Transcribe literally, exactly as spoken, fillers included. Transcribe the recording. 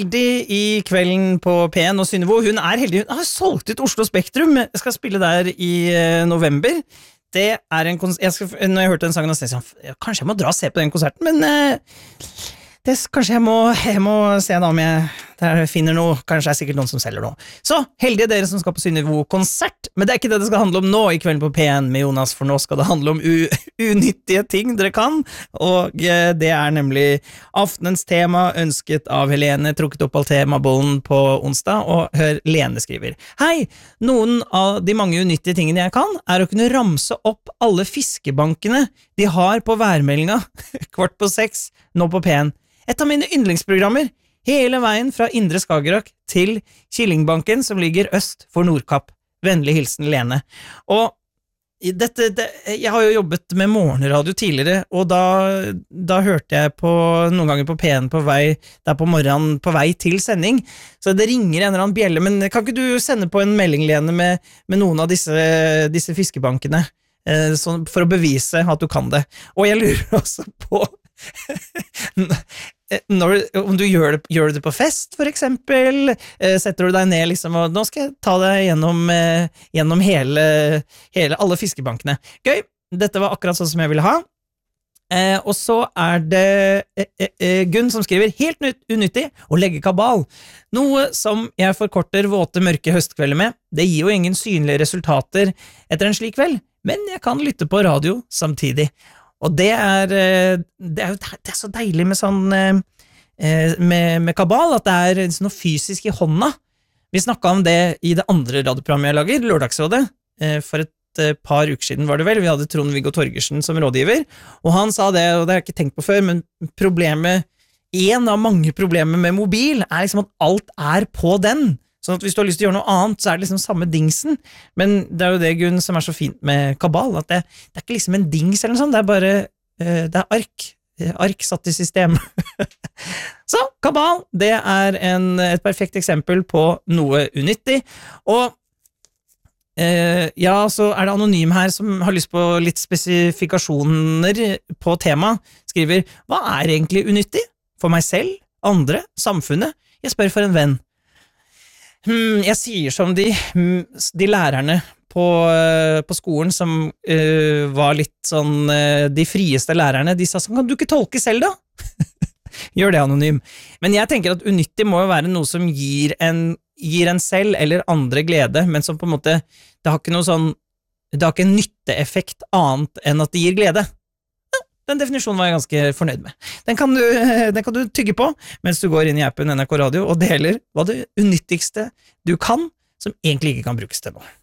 heldig i kvelden på P en og Synnøve, hun er heldig, hun har solgt ut Oslo Spektrum, jeg skal spille der i uh, november. Det er en konsert, jeg skal, når jeg hørte den sangen, så tenkte jeg, kanskje jeg må dra og se på den konserten, men uh, det, kanskje jeg må, jeg må se da om jeg der finner noe, kanskje det er sikkert noen som selger noe. Så, heldige dere som skal på Synnøve-konsert, men det er ikke det det skal handle om nå i kvelden på P en med Jonas, for nå skal det handle om u unyttige ting dere kan, og uh, det er nemlig aftenens tema, ønsket av Helene, trukket opp all temabollen på onsdag, og hør, Lene skriver: Hei, noen av de mange unyttige tingene jeg kan, er å kunne ramse opp alle fiskebankene de har på værmeldinga, kvart på seks, nå på P en. Et av mine yndlingsprogrammer, hele veien fra Indre Skagerrak til Killingbanken, som ligger øst for Nordkapp. Vennlig hilsen Lene. Og dette, det, jeg har jo jobbet med morgenradio tidligere, og da, da hørte jeg på, noen ganger på P en på vei, der på morgenen på vei til sending, så det ringer en eller annen bjelle, men kan ikke du sende på en melding, Lene, med, med noen av disse, disse fiskebankene, eh, sånn, for å bevise at du kan det? Og jeg lurer også på Når, om du gjør det, gjør det på fest, for eksempel, eh, setter du deg ned liksom, og nå skal jeg ta deg gjennom, eh, gjennom hele, hele, alle fiskebankene. Gøy, dette var akkurat sånn som jeg ville ha. Eh, og så er det eh, eh, Gunn som skriver: helt unyttig å legge kabal. Noe som jeg forkorter våte, mørke høstkvelder med. Det gir jo ingen synlige resultater etter en slik kveld, men jeg kan lytte på radio samtidig. Og det er, det er jo det er så deilig med sånn med, med kabal, at det er noe fysisk i hånda. Vi snakket om det i det andre radioprogrammet jeg lager, Lørdagsrådet, for et par uker siden var det vel. Vi hadde Trond-Viggo Torgersen som rådgiver, og han sa det, og det har jeg ikke tenkt på før, men problemet, en av mange problemer med mobil, er liksom at alt er på den. Sånn at hvis du har lyst til å gjøre noe annet, så er det liksom samme dingsen. Men det er jo det, Gunn, som er så fint med kabal, at det, det er ikke liksom en dings eller noe sånt, det er bare, uh, det er ark, ark satt i system. Så, kabal, det er en, et perfekt eksempel på noe unyttig, og uh, ja, så er det Anonym her som har lyst på litt spesifikasjoner på tema, skriver: hva er egentlig unyttig? For meg selv, andre, samfunnet? Jeg spør for en venn. Hmm, jeg sier som de, de lærerne på, på skolen som uh, var litt sånn uh, de frieste lærerne, de sa sånn: kan du ikke tolke selv da? Gjør det, Anonym. Men jeg tenker at unyttig må jo være noe som gir en, gir en selv eller andre glede, men som på en måte, det har ikke noe sånn, det har ikke en nytteeffekt annet enn at det gir glede. Den definisjonen var jeg ganske fornøyd med. Den kan, du, den kan du tygge på mens du går inn i appen N R K Radio og deler hva det unyttigste du kan, som egentlig ikke kan brukes til noe.